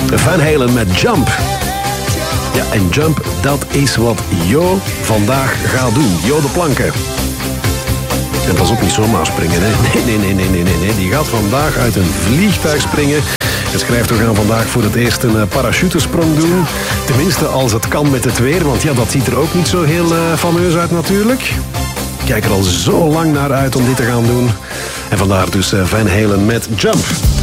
Van Halen met Jump. Ja, en Jump, dat is wat Jo vandaag gaat doen. Jo de Planken. En pas op, niet zomaar springen, hè. Nee. Die gaat vandaag uit een vliegtuig springen. En schrijft toch aan vandaag voor het eerst een parachutesprong doen. Tenminste, als het kan met het weer. Want ja, dat ziet er ook niet zo heel fameus uit natuurlijk. Ik kijk er al zo lang naar uit om dit te gaan doen. En vandaar dus Van Halen met Jump.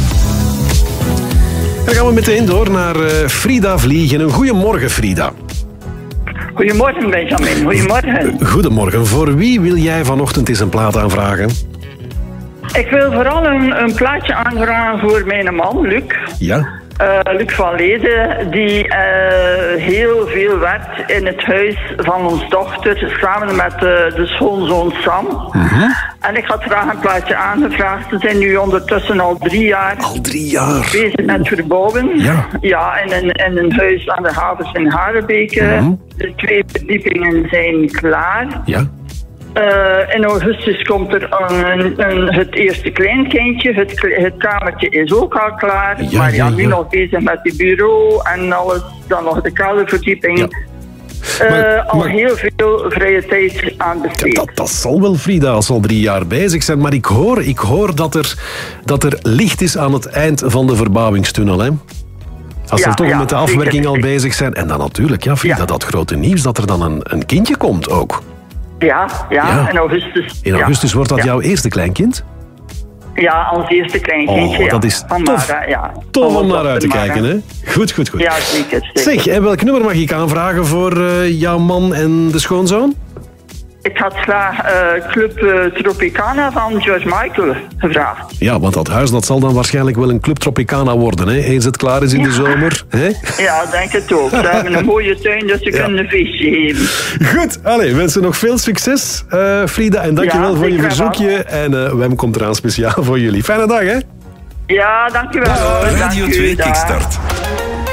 Dan gaan we meteen door naar Frida Vliegen. Een goeiemorgen, Frida. Goedemorgen, Benjamin. Goedemorgen. Goedemorgen. Voor wie wil jij vanochtend eens een plaat aanvragen? Ik wil vooral een plaatje aanvragen voor mijn man, Luc. Ja? Luc van Leden, die heel veel werkt in het huis van ons dochter, samen met de schoonzoon Sam. En ik had graag een plaatje aangevraagd. Ze zijn nu ondertussen al 3 jaar... Al 3 jaar? Bezig met verbouwen. Ja. Ja, in een huis aan de havens in Harebeke. De 2 verdiepingen zijn klaar. Ja. In augustus komt er het eerste kleinkindje. Het kamertje is ook al klaar. Ja, maar ja, nu nog bezig met het bureau en alles. Dan nog de kelderverdieping. Ja. Maar heel veel vrije tijd aan besteed. Dat zal wel, Frida, als ze al 3 jaar bezig zijn. Maar ik hoor dat er licht is aan het eind van de verbouwingstunnel, hè? Als ze toch met de afwerking zeker. Al bezig zijn. En dan natuurlijk, ja, Frida, dat grote nieuws dat er dan een kindje komt ook. Ja, in augustus. In augustus wordt dat jouw eerste kleinkind? Ja, ons eerste kleinkindje. Oh, dat is tof. Tof om naar uit te kijken, hè? Goed. Ja, zeker. Zeg, en welk nummer mag ik aanvragen voor jouw man en de schoonzoon? Ik had graag Club Tropicana van George Michael gevraagd. Ja, want dat huis dat zal dan waarschijnlijk wel een Club Tropicana worden, hè? Eens het klaar is in de zomer. Hè? Ja, denk het ook. Ze hebben een mooie tuin, dus ze kunnen een feestje geven. Goed, allee, wensen nog veel succes, Frida. En dankjewel voor je verzoekje. En Wem komt eraan speciaal voor jullie. Fijne dag, hè? Ja, dankjewel. Radio 2 Kickstart.